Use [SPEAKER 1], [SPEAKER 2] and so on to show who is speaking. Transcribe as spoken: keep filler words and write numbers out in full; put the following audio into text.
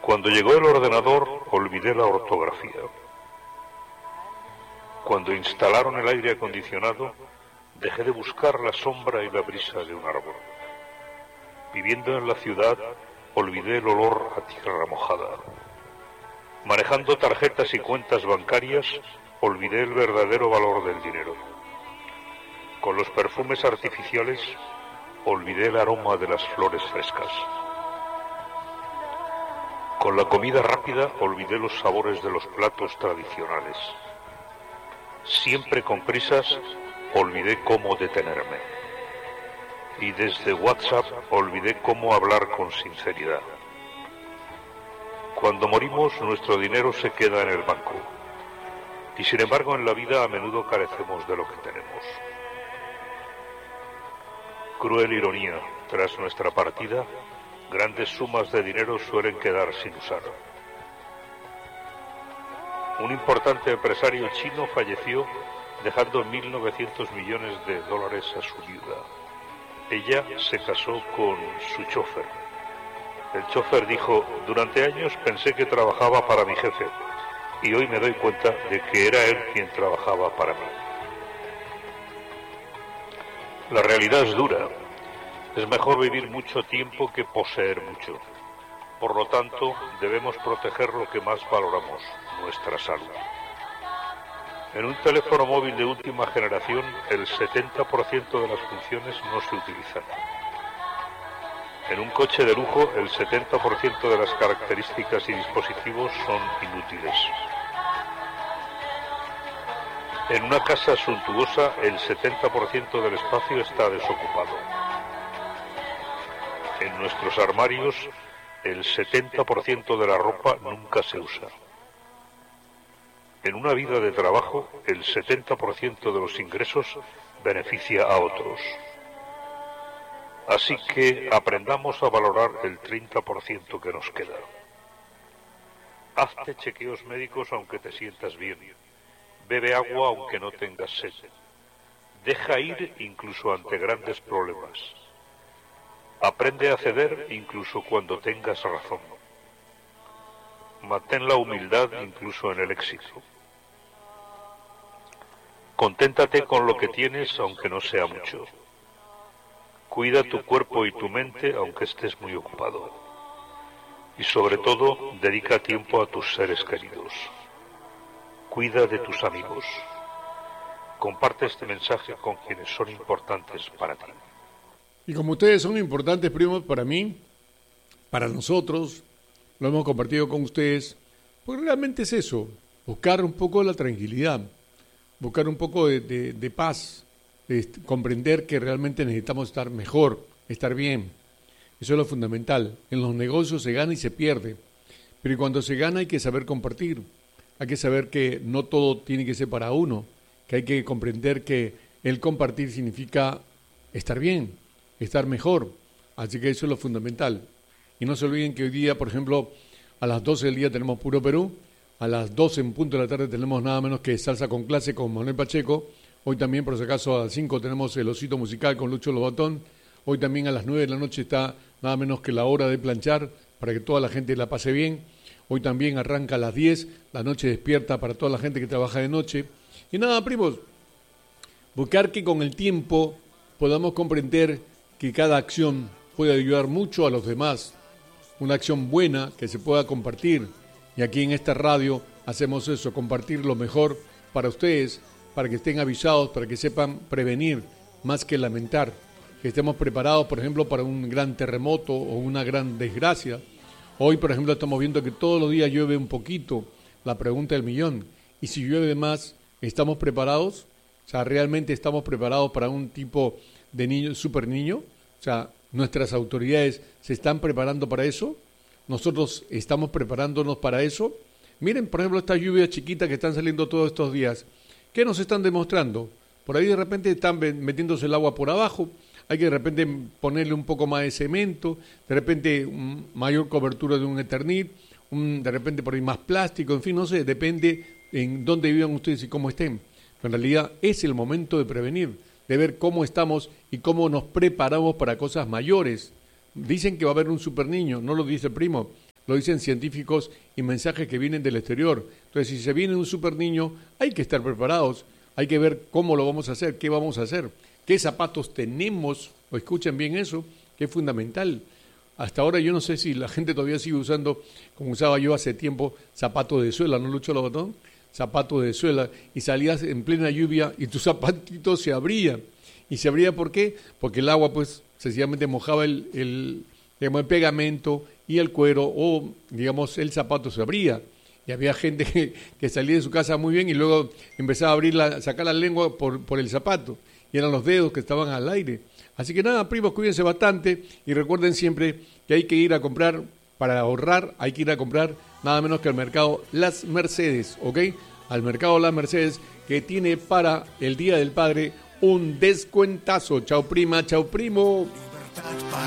[SPEAKER 1] Cuando llegó el ordenador, olvidé la ortografía. Cuando instalaron el aire acondicionado, dejé de buscar la sombra y la brisa de un árbol. Viviendo en la ciudad, olvidé el olor a tierra mojada. Manejando tarjetas y cuentas bancarias, olvidé el verdadero valor del dinero. Con los perfumes artificiales, olvidé el aroma de las flores frescas. Con la comida rápida, olvidé los sabores de los platos tradicionales. Siempre con prisas, olvidé cómo detenerme. Y desde WhatsApp, olvidé cómo hablar con sinceridad. Cuando morimos, nuestro dinero se queda en el banco. Y sin embargo, en la vida a menudo carecemos de lo que tenemos. Cruel ironía, tras nuestra partida, grandes sumas de dinero suelen quedar sin usar. Un importante empresario chino falleció dejando mil novecientos millones de dólares a su viuda. Ella se casó con su chofer. El chofer dijo: durante años pensé que trabajaba para mi jefe y hoy me doy cuenta de que era él quien trabajaba para mí. La realidad es dura. Es mejor vivir mucho tiempo que poseer mucho. Por lo tanto, debemos proteger lo que más valoramos, nuestra salud. En un teléfono móvil de última generación, el setenta por ciento de las funciones no se utilizan. En un coche de lujo, el setenta por ciento de las características y dispositivos son inútiles. En una casa suntuosa, el setenta por ciento del espacio está desocupado. En nuestros armarios, el setenta por ciento de la ropa nunca se usa. En una vida de trabajo, el setenta por ciento de los ingresos beneficia a otros. Así que aprendamos a valorar el treinta por ciento que nos queda. Hazte chequeos médicos aunque te sientas bien. Bebe agua aunque no tengas sed. Deja ir incluso ante grandes problemas. Aprende a ceder incluso cuando tengas razón. Mantén la humildad incluso en el éxito. Conténtate con lo que tienes aunque no sea mucho. Cuida tu cuerpo y tu mente aunque estés muy ocupado. Y sobre todo, dedica tiempo a tus seres queridos. Cuida de tus amigos. Comparte este mensaje con quienes son importantes para ti.
[SPEAKER 2] Y como ustedes son importantes, primos, para mí, para nosotros, lo hemos compartido con ustedes, porque realmente es eso, buscar un poco la tranquilidad, buscar un poco de, de, de paz, de comprender que realmente necesitamos estar mejor, estar bien. Eso es lo fundamental. En los negocios se gana y se pierde, pero cuando se gana hay que saber compartir, hay que saber que no todo tiene que ser para uno, que hay que comprender que el compartir significa estar bien, estar mejor, así que eso es lo fundamental. Y no se olviden que hoy día, por ejemplo, a las doce del día tenemos Puro Perú, a las doce en punto de la tarde tenemos nada menos que Salsa con Clase con Manuel Pacheco, hoy también, por si acaso, a las cinco tenemos El Osito Musical con Lucho Lobatón, hoy también a las nueve de la noche está nada menos que La Hora de Planchar, para que toda la gente la pase bien, hoy también arranca a las diez, la noche despierta para toda la gente que trabaja de noche, y nada, primos, buscar que con el tiempo podamos comprender que cada acción puede ayudar mucho a los demás, una acción buena que se pueda compartir. Y aquí en esta radio hacemos eso, compartir lo mejor para ustedes, para que estén avisados, para que sepan prevenir más que lamentar, que estemos preparados, por ejemplo, para un gran terremoto o una gran desgracia. Hoy, por ejemplo, estamos viendo que todos los días llueve un poquito, la pregunta del millón. Y si llueve más, ¿estamos preparados? O sea, ¿realmente estamos preparados para un tipo de niño, super niño? O sea, ¿nuestras autoridades se están preparando para eso? ¿Nosotros estamos preparándonos para eso? Miren, por ejemplo, estas lluvias chiquitas que están saliendo todos estos días. ¿Qué nos están demostrando? Por ahí de repente están metiéndose el agua por abajo, hay que de repente ponerle un poco más de cemento, de repente un mayor cobertura de un Eternit, un, de repente por ahí más plástico, en fin, no sé, depende en dónde vivan ustedes y cómo estén. Pero en realidad es el momento de prevenir, de ver cómo estamos y cómo nos preparamos para cosas mayores. Dicen que va a haber un super niño, no lo dice el primo, lo dicen científicos y mensajes que vienen del exterior. Entonces, si se viene un super niño, hay que estar preparados, hay que ver cómo lo vamos a hacer, qué vamos a hacer, qué zapatos tenemos, o escuchen bien eso, que es fundamental. Hasta ahora yo no sé si la gente todavía sigue usando, como usaba yo hace tiempo, zapatos de suela, ¿no, Lucho Lobatón? Zapatos de suela, y salías en plena lluvia y tu zapatito se abría. ¿Y se abría por qué? Porque el agua, pues, sencillamente mojaba el, el, digamos, el pegamento y el cuero, o, digamos, el zapato se abría. Y había gente que, que salía de su casa muy bien y luego empezaba a abrir la, sacar la lengua por, por el zapato. Y eran los dedos que estaban al aire. Así que nada, primos, cuídense bastante y recuerden siempre que hay que ir a comprar, para ahorrar, hay que ir a comprar nada menos que al mercado Las Mercedes, ¿ok? Al mercado Las Mercedes, que tiene para el Día del Padre un descuentazo. Chao prima, chao primo.